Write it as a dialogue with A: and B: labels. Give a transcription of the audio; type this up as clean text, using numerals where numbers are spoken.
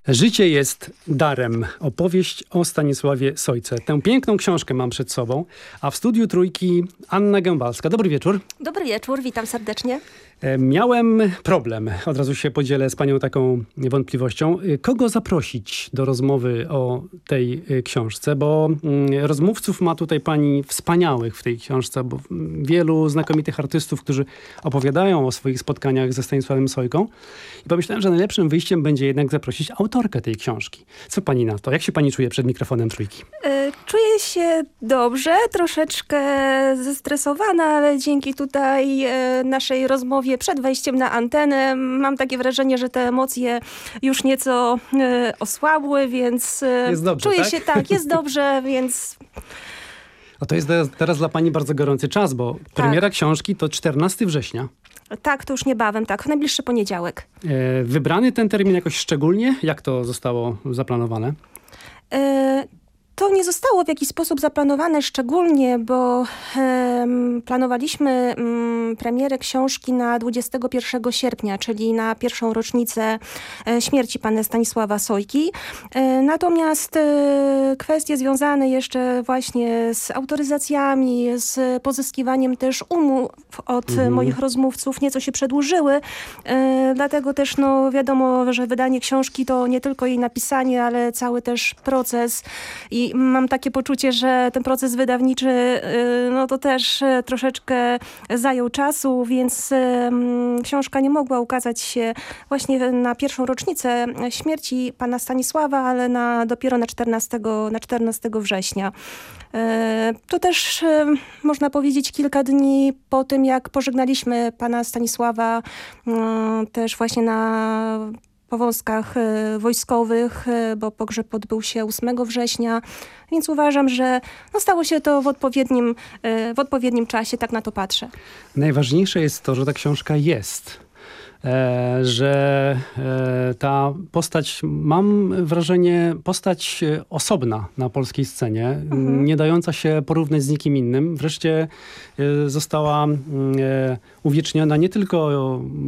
A: Życie jest darem. Opowieść o Stanisławie Sojce. Tę piękną książkę mam przed sobą, a w studiu Trójki Anna Gębalska. Dobry wieczór.
B: Dobry wieczór, witam serdecznie.
A: Miałem problem. Od razu się podzielę z panią taką wątpliwością. Kogo zaprosić do rozmowy o tej książce? Bo rozmówców ma tutaj pani wspaniałych w tej książce, bo wielu znakomitych artystów, którzy opowiadają o swoich spotkaniach ze Stanisławem Sojką. I pomyślałem, że najlepszym wyjściem będzie jednak zaprosić autorkę tej książki. Co pani na to? Jak się pani czuje przed mikrofonem Trójki?
B: Czuję się dobrze, troszeczkę zestresowana, ale dzięki tutaj naszej rozmowie przed wejściem na antenę mam takie wrażenie, że te emocje już nieco osłabły, więc
A: jest dobrze,
B: czuję
A: tak?
B: się tak, jest dobrze, więc...
A: A to jest teraz dla pani bardzo gorący czas, bo premiera książki to 14 września.
B: Tak, to już niebawem, tak, w najbliższy poniedziałek.
A: Wybrany ten termin jakoś szczególnie? Jak to zostało zaplanowane?
B: To nie zostało w jakiś sposób zaplanowane szczególnie, bo planowaliśmy premierę książki na 21 sierpnia, czyli na pierwszą rocznicę śmierci pana Stanisława Sojki. Natomiast kwestie związane jeszcze właśnie z autoryzacjami, z pozyskiwaniem też umów od moich rozmówców nieco się przedłużyły. Dlatego też wiadomo, że wydanie książki to nie tylko jej napisanie, ale cały też proces i mam takie poczucie, że ten proces wydawniczy to też troszeczkę zajął czasu, więc książka nie mogła ukazać się właśnie na pierwszą rocznicę śmierci pana Stanisława, ale dopiero na 14 września. To też można powiedzieć kilka dni po tym, jak pożegnaliśmy pana Stanisława też właśnie na powązkach wojskowych, bo pogrzeb odbył się 8 września, więc uważam, że stało się to w odpowiednim czasie, tak na to patrzę.
A: Najważniejsze jest to, że ta książka jest. Że ta postać, mam wrażenie, postać osobna na polskiej scenie, nie dająca się porównać z nikim innym. Wreszcie została uwieczniona nie tylko